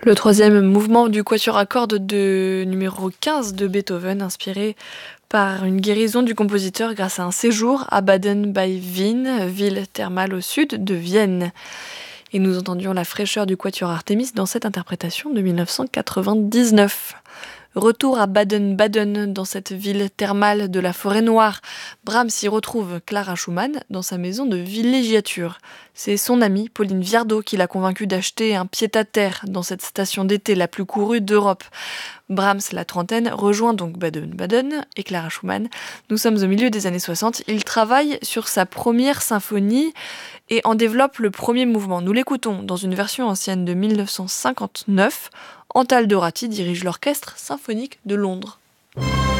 Le troisième mouvement du quatuor à cordes de numéro 15 de Beethoven, inspiré par une guérison du compositeur grâce à un séjour à Baden-by-Wien, ville thermale au sud de Vienne. Et nous entendions la fraîcheur du quatuor Artemis dans cette interprétation de 1999. Retour à Baden-Baden, dans cette ville thermale de la Forêt Noire. Brahms y retrouve Clara Schumann dans sa maison de villégiature. C'est son amie Pauline Viardot qui l'a convaincue d'acheter un pied-à-terre dans cette station d'été la plus courue d'Europe. Brahms, la trentaine, rejoint donc Baden-Baden et Clara Schumann. Nous sommes au milieu des années 60. Il travaille sur sa première symphonie et en développe le premier mouvement. Nous l'écoutons dans une version ancienne de 1959. Antal Dorati dirige l'Orchestre symphonique de Londres.